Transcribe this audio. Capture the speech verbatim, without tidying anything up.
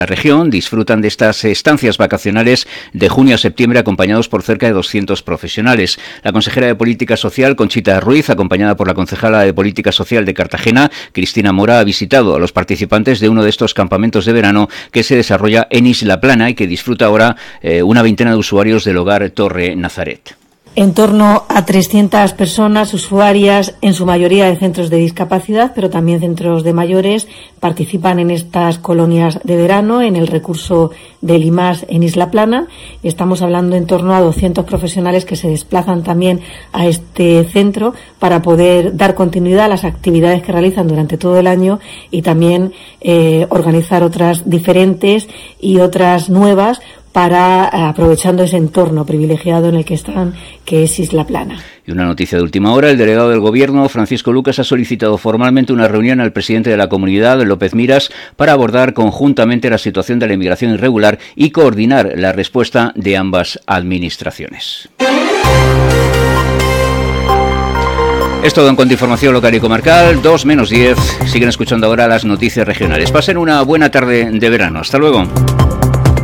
La región disfrutan de estas estancias vacacionales de junio a septiembre acompañados por cerca de doscientos profesionales. La consejera de Política Social, Conchita Ruiz, acompañada por la concejala de Política Social de Cartagena, Cristina Mora, ha visitado a los participantes de uno de estos campamentos de verano que se desarrolla en Isla Plana y que disfruta ahora eh, una veintena de usuarios del hogar Torre Nazaret. En torno a trescientas personas usuarias, en su mayoría de centros de discapacidad, pero también centros de mayores, participan en estas colonias de verano, en el recurso del I M A S en Isla Plana. Estamos hablando en torno a doscientos profesionales que se desplazan también a este centro para poder dar continuidad a las actividades que realizan durante todo el año y también eh, organizar otras diferentes y otras nuevas para aprovechando ese entorno privilegiado en el que están, que es Isla Plana. Y una noticia de última hora, el delegado del Gobierno, Francisco Lucas, ha solicitado formalmente una reunión al presidente de la comunidad, López Miras, para abordar conjuntamente la situación de la inmigración irregular y coordinar la respuesta de ambas administraciones. Es todo en cuanto a información local y comarcal, dos menos diez. Siguen escuchando ahora las noticias regionales. Pasen una buena tarde de verano. Hasta luego.